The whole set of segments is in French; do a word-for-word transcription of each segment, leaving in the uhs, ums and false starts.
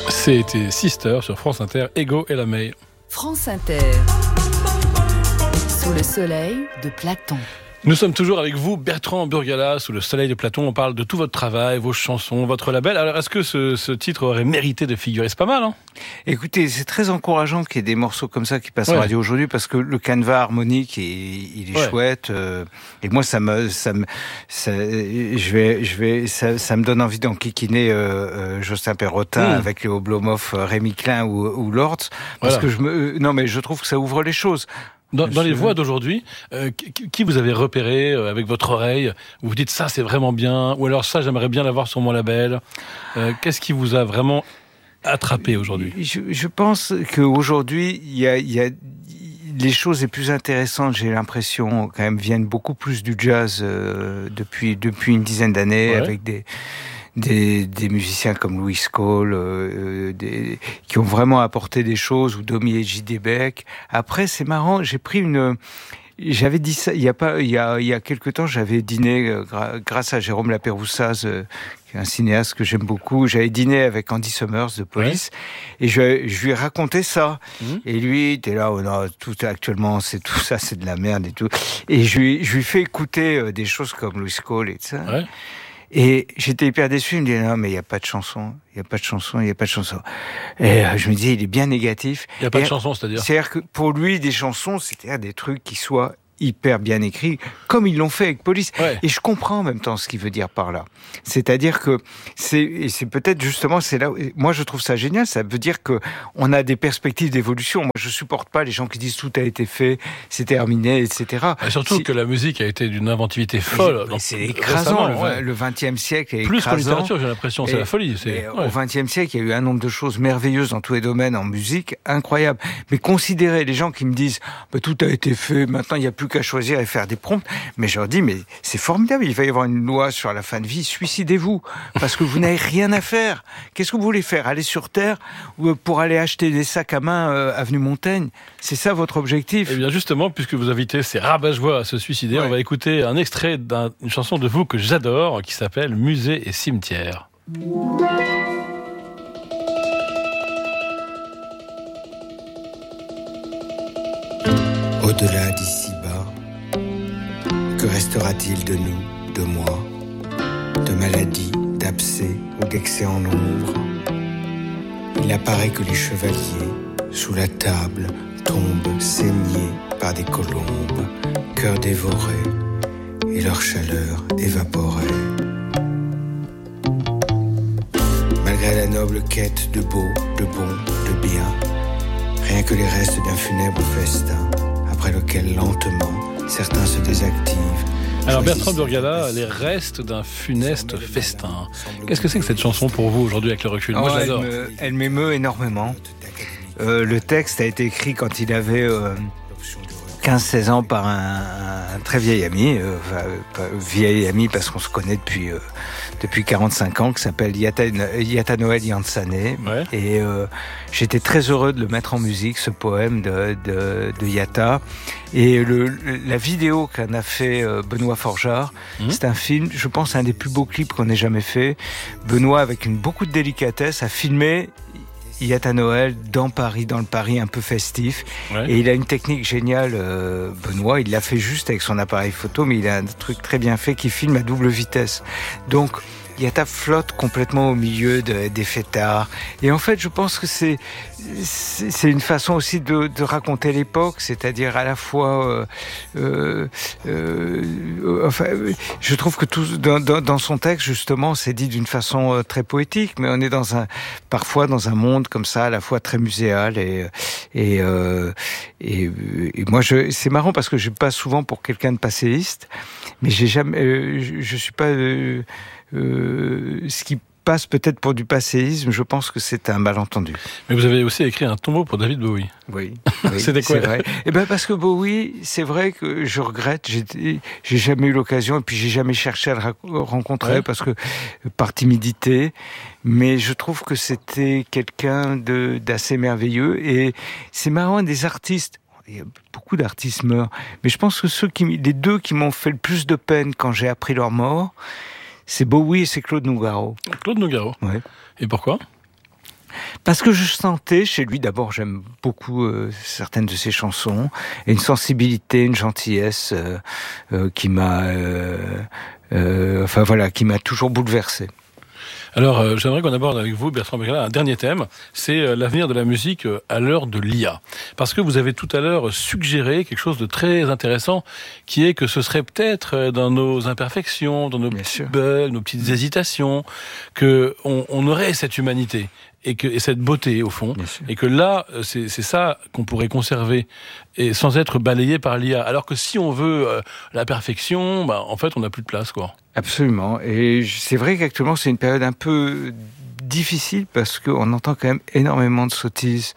C'était Sister sur France Inter, Ego et la May. France Inter, sous le soleil de Platon. Nous sommes toujours avec vous, Bertrand Burgalas, sous le soleil de Platon. On parle de tout votre travail, vos chansons, votre label. Alors, est-ce que ce, ce titre aurait mérité de figurer ? C'est pas mal, hein ? Écoutez, c'est très encourageant qu'il y ait des morceaux comme ça qui passent ouais. en radio aujourd'hui, parce que le canevas harmonique, il, il est ouais. chouette. Euh, et moi, ça me, ça me, ça, je vais, je vais, ça, ça me donne envie d'enquiquiner euh, euh, Jocelyn Perrotin mmh. avec les Oblomov, Rémi Klein ou, ou Lords, parce voilà. que je me, non, mais je trouve que ça ouvre les choses. Dans, dans les voix d'aujourd'hui, euh, qui, qui vous avez repéré euh, avec votre oreille, où vous dites ça c'est vraiment bien, ou alors ça j'aimerais bien l'avoir sur mon label. Euh, qu'est-ce qui vous a vraiment attrapé aujourd'hui ? je, je pense qu'aujourd'hui, il y a, il y a les choses les plus intéressantes, j'ai l'impression, quand même, viennent beaucoup plus du jazz euh, depuis depuis une dizaine d'années, ouais. avec des Des, des musiciens comme Louis Cole, euh, des, qui ont vraiment apporté des choses, ou Domi et J D Beck. Après, c'est marrant, j'ai pris une... J'avais dit ça, il y a pas, il y a, il y a quelque temps, j'avais dîné, euh, grâce à Jérôme Lapéroussaz, euh, qui est un cinéaste que j'aime beaucoup, j'avais dîné avec Andy Summers de Police, ouais. et je, je lui ai raconté ça. Mmh. Et lui, il était là, oh non, tout actuellement, c'est tout ça, c'est de la merde et tout. Et je lui, je lui fais écouter euh, des choses comme Louis Cole et tout ça. Ouais. Et j'étais hyper déçu, il me dit non mais il y a pas de chanson, il y a pas de chanson, il y a pas de chanson. Et euh, je me disais il est bien négatif. Il y a pas et, de chanson, c'est-à-dire C'est-à-dire que pour lui des chansons, c'était des trucs qui soient hyper bien écrits, comme ils l'ont fait avec Police. Ouais. Et je comprends en même temps ce qu'il veut dire par là. C'est-à-dire que c'est et c'est peut-être justement c'est là où, moi je trouve ça génial, ça veut dire que on a des perspectives d'évolution. Moi je supporte pas les gens qui disent tout a été fait, c'est terminé, et cetera. Et surtout c'est... que la musique a été d'une inventivité folle. Donc, c'est écrasant. Le, ouais. le vingtième siècle est plus écrasant. Plus que la littérature, j'ai l'impression, c'est et, la folie. C'est... Ouais. Au vingtième siècle, il y a eu un nombre de choses merveilleuses dans tous les domaines en musique, incroyable. Mais considérer les gens qui me disent bah, tout a été fait, maintenant il n'y a plus qu'à choisir et faire des prompts, mais je leur dis mais c'est formidable, il va y avoir une loi sur la fin de vie, suicidez-vous parce que vous n'avez rien à faire. Qu'est-ce que vous voulez faire ? Aller sur Terre ou pour aller acheter des sacs à main euh, avenue Montaigne ? C'est ça votre objectif ? Eh bien justement, puisque vous invitez ces rabat-joie à se suicider, ouais. on va écouter un extrait d'une chanson de vous que j'adore qui s'appelle Musée et cimetière. Au-delà d'ici-bas, que restera-t-il de nous, de moi, de maladies, d'abcès ou d'excès en ombre ? Il apparaît que les chevaliers, sous la table, tombent saignés par des colombes, cœurs dévorés et leur chaleur évaporée. Malgré la noble quête de beau, de bon, de bien, rien que les restes d'un funèbre festin, après lequel lentement certains se désactivent. Alors Bertrand Burgalas, les restes d'un funeste festin. Qu'est-ce que c'est que cette chanson pour vous aujourd'hui avec le recul ? Moi, oh, j'adore. Elle, me, elle m'émeut énormément. Euh, le texte a été écrit quand il avait euh, quinze seize ans par un, un très vieil ami, euh, enfin, pas vieil ami parce qu'on se connaît depuis euh, depuis quarante-cinq ans, qui s'appelle Yata Noël Yansané. Ouais. Et euh, j'étais très heureux de le mettre en musique, ce poème de, de, de Yata. Et le, la vidéo qu'en a fait euh, Benoît Forjard, mmh. c'est un film, je pense, un des plus beaux clips qu'on ait jamais fait. Benoît, avec une, beaucoup de délicatesse, a filmé Yata Noël dans Paris, dans le Paris un peu festif. Ouais. Et il a une technique géniale, euh, Benoît. Il l'a fait juste avec son appareil photo, mais il a un truc très bien fait qui filme à double vitesse. Donc, Yata flotte complètement au milieu de, des fêtards. Et en fait, je pense que c'est c'est, c'est une façon aussi de, de raconter l'époque, c'est-à-dire à la fois, euh, euh, euh, enfin, je trouve que tout dans, dans, dans son texte justement, c'est dit d'une façon euh, très poétique, mais on est dans un parfois dans un monde comme ça, à la fois très muséal et et euh, et, et moi, je, c'est marrant parce que je passe souvent pour quelqu'un de passéiste, mais j'ai jamais, euh, je, je suis pas euh, euh, ce qui passe peut-être pour du passéisme, je pense que c'est un malentendu. Mais vous avez aussi écrit un tombeau pour David Bowie. Oui, oui c'était quoi ? C'est vrai. Et ben parce que Bowie, c'est vrai que je regrette, j'ai, j'ai jamais eu l'occasion, et puis j'ai jamais cherché à le rencontrer ouais. parce que par timidité. Mais je trouve que c'était quelqu'un de d'assez merveilleux, et c'est marrant, des artistes. Il y a beaucoup d'artistes meurent, mais je pense que ceux qui, les deux qui m'ont fait le plus de peine quand j'ai appris leur mort, c'est Bowie et c'est Claude Nougaro. Claude Nougaro. Ouais. Et pourquoi ? Parce que je sentais chez lui, d'abord j'aime beaucoup euh, certaines de ses chansons, et une sensibilité, une gentillesse euh, euh, qui m'a, euh, euh, enfin voilà, qui m'a toujours bouleversé. Alors, euh, j'aimerais qu'on aborde avec vous, Bertrand Begala, un dernier thème, c'est euh, l'avenir de la musique euh, à l'heure de l'I A. Parce que vous avez tout à l'heure suggéré quelque chose de très intéressant, qui est que ce serait peut-être euh, dans nos imperfections, dans nos Bien petits sûr. bugs, nos petites hésitations, que on, on aurait cette humanité et, que, et cette beauté, au fond. Bien sûr. Et que là, c'est, c'est ça qu'on pourrait conserver, et sans être balayé par l'I A. Alors que si on veut euh, la perfection, bah, en fait, on n'a plus de place, quoi. Absolument. Et c'est vrai qu'actuellement, c'est une période un peu difficile parce qu'on entend quand même énormément de sottises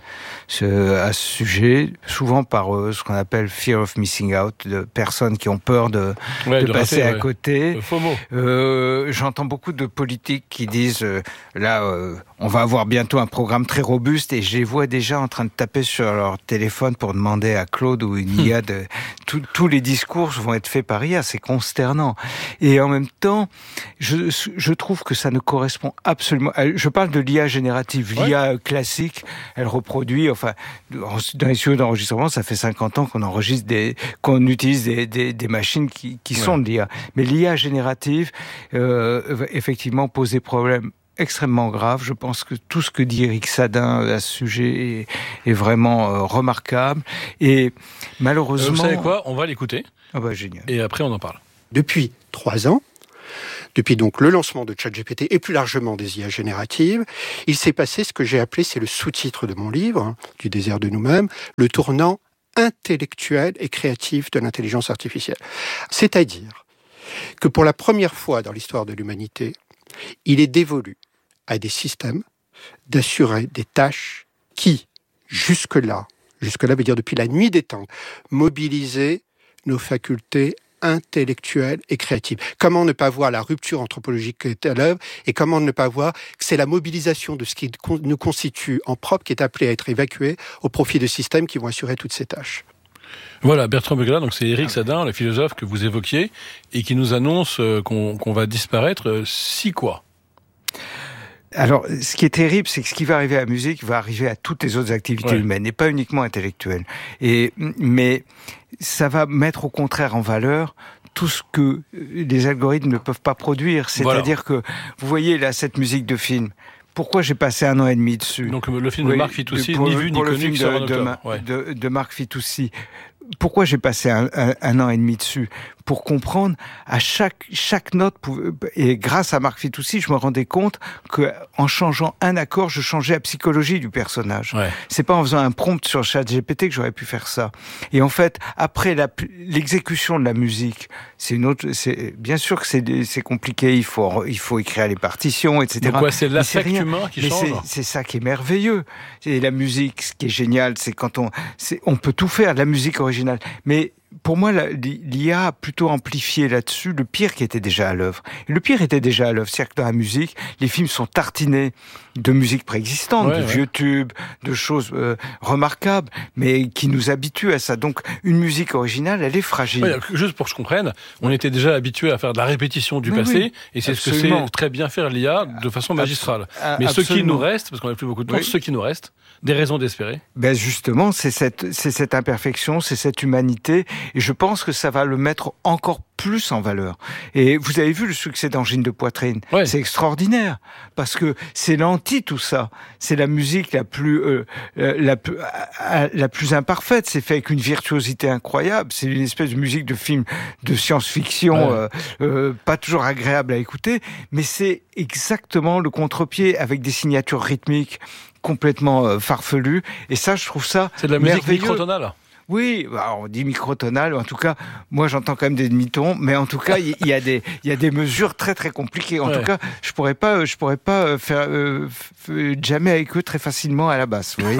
à ce sujet, souvent par euh, ce qu'on appelle fear of missing out, de personnes qui ont peur de, Ouais, de, de passer rater, à ouais. côté. Le faux mot. Euh, j'entends beaucoup de politiques qui disent euh, là, euh, on va avoir bientôt un programme très robuste, et je les vois déjà en train de taper sur leur téléphone pour demander à Claude ou une I A de... Tout, tous les discours vont être faits par I A, c'est consternant. Et en même temps, je, je trouve que ça ne correspond absolument... Je parle de l'I A générative. Ouais. L'I A classique, elle reproduit... Enfin, dans les studios d'enregistrement, ça fait cinquante ans qu'on enregistre des... qu'on utilise des, des, des machines qui, qui Ouais. sont de l'I A. Mais l'I A générative, euh, effectivement, pose des problèmes extrêmement grave. Je pense que tout ce que dit Éric Sadin à ce sujet est, est vraiment euh, remarquable. Et malheureusement... Euh, vous savez quoi ? On va l'écouter, Ah bah génial. et après on en parle. Depuis trois ans, depuis donc le lancement de ChatGPT et plus largement des I A génératives, il s'est passé ce que j'ai appelé, c'est le sous-titre de mon livre, hein, Du désert de nous-mêmes, le tournant intellectuel et créatif de l'intelligence artificielle. C'est-à-dire que pour la première fois dans l'histoire de l'humanité, il est dévolu à des systèmes d'assurer des tâches qui, jusque-là, jusque-là veut dire depuis la nuit des temps, mobilisaient nos facultés intellectuelles et créatives. Comment ne pas voir la rupture anthropologique qui est à l'œuvre, et comment ne pas voir que c'est la mobilisation de ce qui nous constitue en propre qui est appelé à être évacué au profit de systèmes qui vont assurer toutes ces tâches. Voilà, Bertrand Begala, donc c'est Éric Sadin, le philosophe que vous évoquiez, et qui nous annonce euh, qu'on, qu'on va disparaître. Euh, si quoi ? Alors, ce qui est terrible, c'est que ce qui va arriver à la musique va arriver à toutes les autres activités Ouais. humaines, et pas uniquement intellectuelles. Et, mais ça va mettre au contraire en valeur tout ce que les algorithmes ne peuvent pas produire. C'est-à-dire Voilà. que, vous voyez là, cette musique de film, pourquoi j'ai passé un an et demi dessus ? Donc le film de Oui, Marc Fitoussi, pour ni le- vu ni pour le connu, film qui sort en de, de, octobre. Ma- Ouais. de, de Marc Fitoussi. Pourquoi j'ai passé un, un, un an et demi dessus ? Pour comprendre à chaque chaque note, et grâce à Marc Fitoussi, je me rendais compte que en changeant un accord, je changeais la psychologie du personnage. Ouais. C'est pas en faisant un prompt sur ChatGPT que j'aurais pu faire ça. Et en fait, après la, l'exécution de la musique, c'est une autre. C'est bien sûr que c'est c'est compliqué. Il faut il faut écrire les partitions, et cetera. Donc quoi, c'est Mais l'affect rien. humain qui Mais change. c'est, c'est ça qui est merveilleux. Et la musique, ce qui est génial, c'est quand on, c'est, on peut tout faire de la musique originale. Mais pour moi, la, l'I A a plutôt amplifié là-dessus le pire qui était déjà à l'œuvre. Et le pire était déjà à l'œuvre. C'est-à-dire que dans la musique, les films sont tartinés de musique préexistante, Ouais, de ouais. vieux tubes, de choses euh, remarquables, mais qui nous habituent à ça. Donc, une musique originale, elle est fragile. Ouais, juste pour que je comprenne, on était déjà habitué à faire de la répétition du Oui, passé, oui, et c'est ce absolument. que c'est très bien faire l'I A de façon magistrale. Ah, Mais ce qui absolument. nous reste, parce qu'on n'a plus beaucoup de temps, Oui. ce qui nous reste, des raisons d'espérer. Ben justement, c'est cette, c'est cette imperfection, c'est cette humanité, et je pense que ça va le mettre encore plus en valeur. Et vous avez vu le succès d'Angine de poitrine, Ouais. c'est extraordinaire, parce que c'est l'anti tout ça. C'est la musique la plus, euh, euh, la, plus- euh, la plus imparfaite. C'est fait avec une virtuosité incroyable. C'est une espèce de musique de film de science-fiction, Ouais. euh, euh, pas toujours agréable à écouter, mais c'est exactement le contre-pied avec des signatures rythmiques complètement euh, farfelues. Et ça, je trouve ça C'est de la musique merveilleux. microtonale. Oui, bah, on dit microtonal, en tout cas, moi j'entends quand même des demi-tons, mais en tout cas, il y, y a des, il y a des mesures très très compliquées. En Ouais. tout cas, je pourrais pas, je pourrais pas faire euh, f- jammer avec eux très facilement à la basse, vous voyez.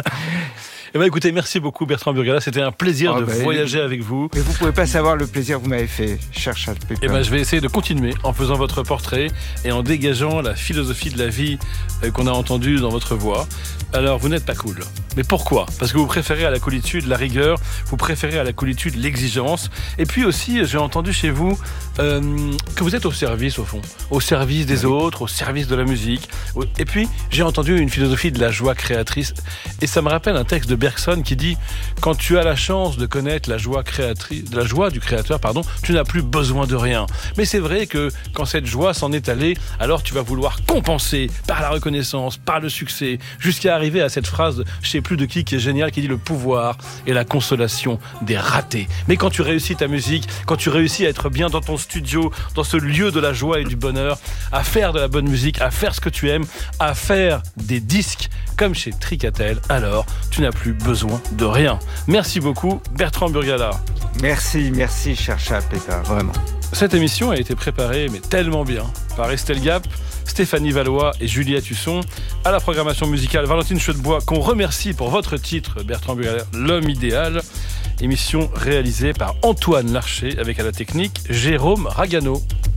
Eh ben, écoutez, merci beaucoup Bertrand Burgala, c'était un plaisir Oh, de bah, voyager avec vous. Mais vous pouvez pas savoir le plaisir que vous m'avez fait, cher Charles Pépin. Eh ben, je vais essayer de continuer en faisant votre portrait et en dégageant la philosophie de la vie euh, qu'on a entendue dans votre voix. Alors, vous n'êtes pas cool. Mais pourquoi ? Parce que vous préférez à la coolitude la rigueur, vous préférez à la coolitude l'exigence. Et puis aussi, j'ai entendu chez vous euh, que vous êtes au service, au fond. Au service des oui. autres, au service de la musique. Et puis, j'ai entendu une philosophie de la joie créatrice. Et ça me rappelle un texte de Bergson qui dit « Quand tu as la chance de connaître la joie, créatrice, la joie du créateur, pardon, tu n'as plus besoin de rien. » Mais c'est vrai que quand cette joie s'en est allée, alors tu vas vouloir compenser par la reconnaissance, par le succès, jusqu'à arriver à cette phrase, je sais plus de qui, qui est géniale, qui dit « Le pouvoir et la consolation des ratés. » Mais quand tu réussis ta musique, quand tu réussis à être bien dans ton studio, dans ce lieu de la joie et du bonheur, à faire de la bonne musique, à faire ce que tu aimes, à faire des disques comme chez Tricatel, alors tu n'as plus besoin de rien. Merci beaucoup, Bertrand Burgalat. Merci, merci, cher chat Pépin, vraiment. Cette émission a été préparée, mais tellement bien, par Estelle Gap, Stéphanie Valois et Juliette Husson. À la programmation musicale, Valentine Chaudebois, qu'on remercie pour votre titre, Bertrand Burgalat, L'homme idéal. Émission réalisée par Antoine Larcher, avec à la technique Jérôme Ragano.